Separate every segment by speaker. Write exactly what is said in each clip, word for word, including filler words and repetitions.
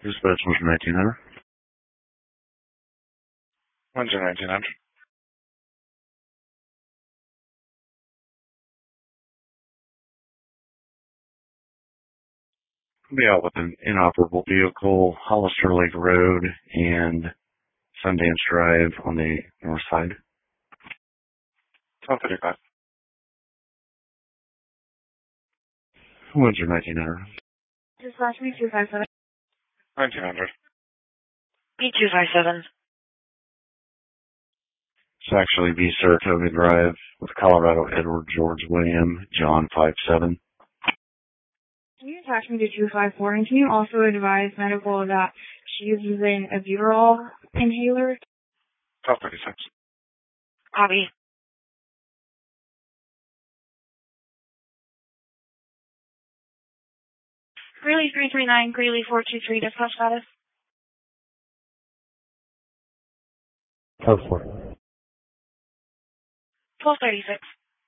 Speaker 1: Dispatch was nineteen hundred.
Speaker 2: When's your nineteen hundred?
Speaker 1: Be out with an inoperable vehicle, Hollister Lake Road and Sundance Drive on the north side.
Speaker 2: twelve thirty-five.
Speaker 1: When's your nineteen hundred?
Speaker 3: Dispatch me two five seven.
Speaker 2: nineteen hundred.
Speaker 3: B two five seven.
Speaker 1: It's actually B Saratoga Drive with Colorado Edward George William John five seven.
Speaker 3: Can you attach me to two five four, and can you also advise medical that she is using a Buterol inhaler?
Speaker 2: twelve thirty-six.
Speaker 3: Copy. Greeley three three nine, Greeley four two three, dispatch status.
Speaker 1: twelve four.
Speaker 3: twelve thirty-six.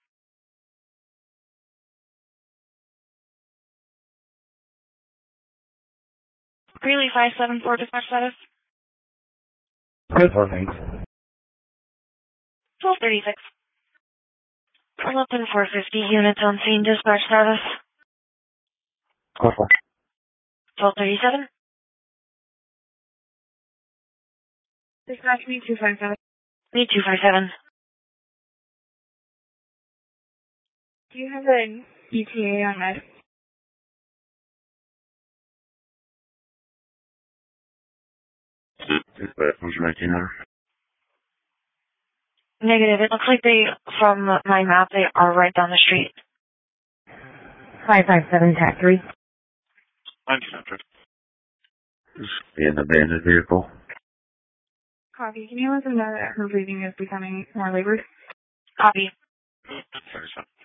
Speaker 3: Greeley five seven four, dispatch status.
Speaker 1: twelve four, thanks.
Speaker 3: twelve thirty-six. Open four fifty, units on scene, dispatch status.
Speaker 1: twelve four.
Speaker 3: twelve thirty-seven. Dispatch me two five seven. Me two five seven. Do you have an E T A on that?
Speaker 1: Dispatch was nineteen hundred.
Speaker 3: Negative. It looks like they, from my map, they are right down the street. five five seven, T A C three.
Speaker 2: nineteen hundred.
Speaker 1: Be an abandoned vehicle.
Speaker 3: Copy. Can you let them know that her breathing is becoming more labored? Copy.
Speaker 2: thirty-seven.